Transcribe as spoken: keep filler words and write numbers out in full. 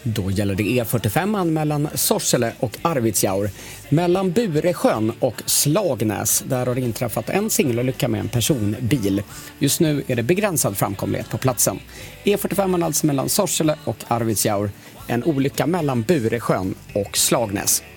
Då gäller det E fyrtiofem mellan Sorsele och Arvidsjaur. Mellan Buresjön och Slagnäs, där har det inträffat en singelolycka med en personbil. Just nu är det begränsad framkomlighet på platsen. E fyrtiofem alltså mellan Sorsele och Arvidsjaur. En olycka mellan Buresjön och Slagnäs.